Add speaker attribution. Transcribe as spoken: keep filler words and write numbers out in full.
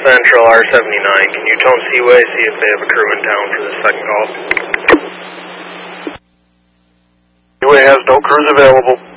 Speaker 1: Central R seventy-nine. Can you tone Seaway, see if they have a crew in town for the second call?
Speaker 2: Seaway has no crews available.